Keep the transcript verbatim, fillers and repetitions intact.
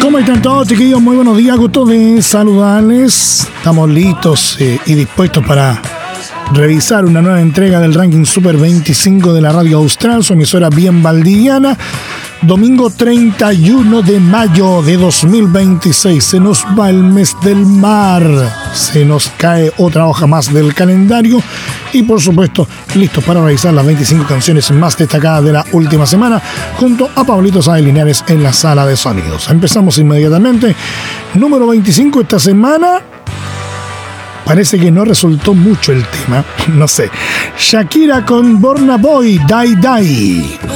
¿Cómo están todos, chiquillos? Muy buenos días, gusto de saludarles. Estamos listos eh, y dispuestos para revisar una nueva entrega del ranking Super veinticinco de la Radio Austral, su emisora bien valdiviana. Domingo treinta y uno de mayo de dos mil veintiséis. Se nos va el mes del mar. Se nos cae otra hoja más del calendario. Y por supuesto, listos para revisar las veinticinco canciones más destacadas de la última semana, junto a Pablito Sáenz Linares en la sala de sonidos. Empezamos inmediatamente. Número veinticinco esta semana. Parece que no resultó mucho el tema. No sé. Shakira con Burna Boy, Die Die.